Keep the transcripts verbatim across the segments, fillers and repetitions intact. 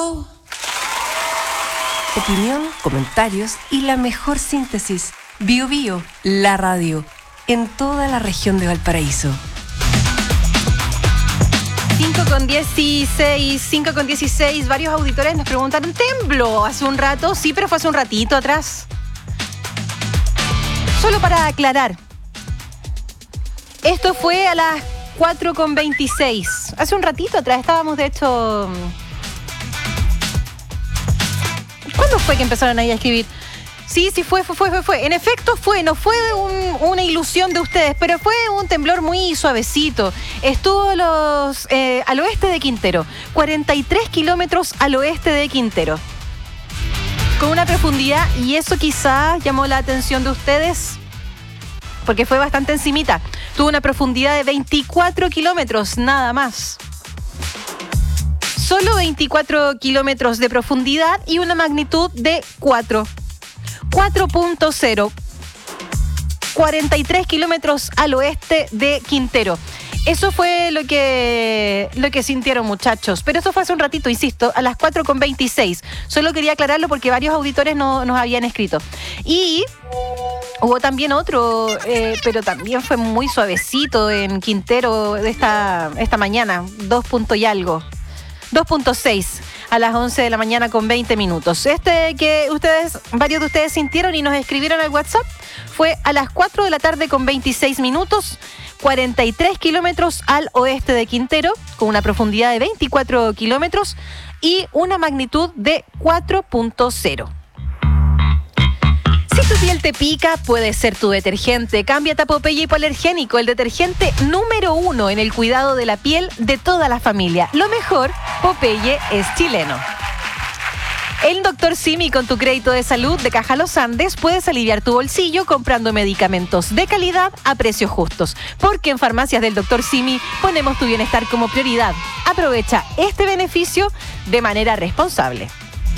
Bio. Opinión, comentarios y la mejor síntesis. Bio Bio, la radio, en toda la región de Valparaíso. cinco con dieciséis, cinco con dieciséis. Varios auditores nos preguntaron, ¿tembló hace un rato? Sí, pero fue hace un ratito atrás. Solo para aclarar, esto fue a las cuatro con veintiséis. Hace un ratito atrás estábamos, de hecho... ¿Cuándo fue que empezaron ahí a escribir? Sí, sí, fue, fue, fue, fue, fue. En efecto fue, no fue un, una ilusión de ustedes, pero fue un temblor muy suavecito. Estuvo los, eh, al oeste de Quintero, cuarenta y tres kilómetros al oeste de Quintero. Con una profundidad, y eso quizás llamó la atención de ustedes, porque fue bastante encimita. Tuvo una profundidad de veinticuatro kilómetros, nada más. Solo veinticuatro kilómetros de profundidad y una magnitud de cuatro. cuatro punto cero. cuarenta y tres kilómetros al oeste de Quintero. Eso fue lo que, lo que sintieron, muchachos. Pero eso fue hace un ratito, insisto, a las cuatro con veintiséis. Solo quería aclararlo porque varios auditores no, nos habían escrito. Y hubo también otro, eh, pero también fue muy suavecito en Quintero de esta, esta mañana. dos punto y algo. dos punto seis a las once de la mañana con veinte minutos. Este que ustedes, varios de ustedes sintieron y nos escribieron al WhatsApp fue a las cuatro de la tarde con veintiséis minutos, cuarenta y tres kilómetros al oeste de Quintero, con una profundidad de veinticuatro kilómetros y una magnitud de cuatro punto cero. Si tu piel te pica, puede ser tu detergente. Cámbiate a Popeye Hipoalergénico, el detergente número uno en el cuidado de la piel de toda la familia. Lo mejor, Popeye es chileno. En Doctor Simi, con tu crédito de salud de Caja Los Andes, puedes aliviar tu bolsillo comprando medicamentos de calidad a precios justos. Porque en Farmacias del Doctor Simi ponemos tu bienestar como prioridad. Aprovecha este beneficio de manera responsable.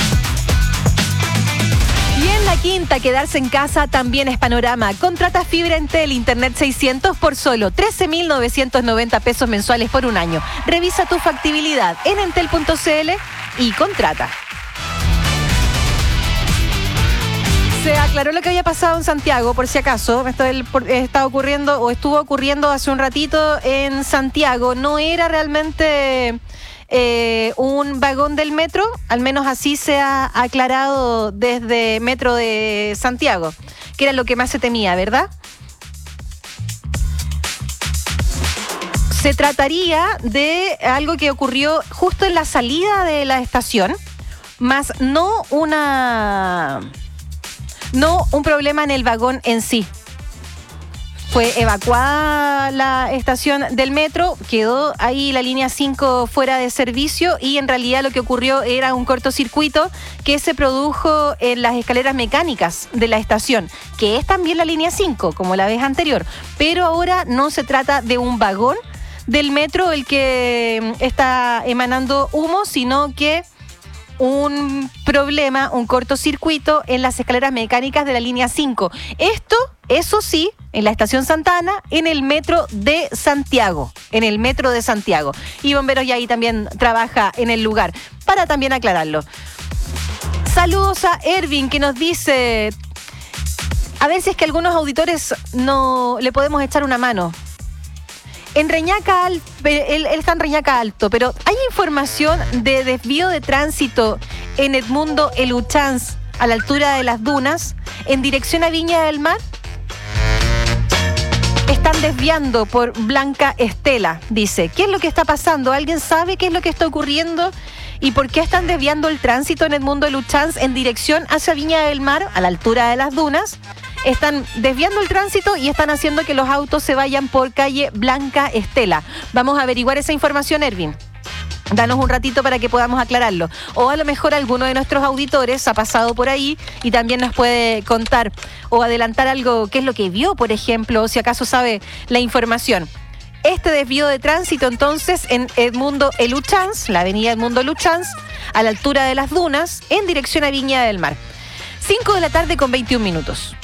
Y en La Quinta, quedarse en casa también es panorama. Contrata fibra Entel Internet seiscientos por solo trece mil novecientos noventa pesos mensuales por un año. Revisa tu factibilidad en entel punto c l y contrata. Se aclaró lo que había pasado en Santiago, por si acaso. Esto está ocurriendo o estuvo ocurriendo hace un ratito en Santiago. No era realmente... Eh, un vagón del metro, al menos así se ha aclarado desde Metro de Santiago, que era lo que más se temía, ¿verdad? Se trataría de algo que ocurrió justo en la salida de la estación, más no una, no un problema en el vagón en sí. Fue evacuada la estación del metro, quedó ahí la línea cinco fuera de servicio y en realidad lo que ocurrió era un cortocircuito que se produjo en las escaleras mecánicas de la estación, que es también la línea cinco, como la vez anterior, pero ahora no se trata de un vagón del metro el que está emanando humo, sino que un problema, un cortocircuito en las escaleras mecánicas de la línea cinco. Esto, eso sí, en la estación Santa Ana, en el metro de Santiago, en el metro de Santiago. Y Bomberos ya ahí también trabaja en el lugar, para también aclararlo. Saludos a Ervin, que nos dice, a ver si es que algunos auditores no le podemos echar una mano. En Reñaca, él, él está en Reñaca Alto, pero ¿hay información de desvío de tránsito en Edmundo Eluchans, a la altura de las dunas, en dirección a Viña del Mar? Están desviando por Blanca Estela, dice. ¿Qué es lo que está pasando? ¿Alguien sabe qué es lo que está ocurriendo? ¿Y por qué están desviando el tránsito en Edmundo Eluchans en dirección hacia Viña del Mar, a la altura de las dunas? Están desviando el tránsito y están haciendo que los autos se vayan por calle Blanca Estela. Vamos a averiguar esa información, Ervin. Danos un ratito para que podamos aclararlo. O a lo mejor alguno de nuestros auditores ha pasado por ahí y también nos puede contar o adelantar algo, qué es lo que vio, por ejemplo, o si acaso sabe la información. Este desvío de tránsito, entonces, en Edmundo Eluchans, la avenida Edmundo Eluchans, a la altura de las dunas, en dirección a Viña del Mar. cinco de la tarde con veintiún minutos.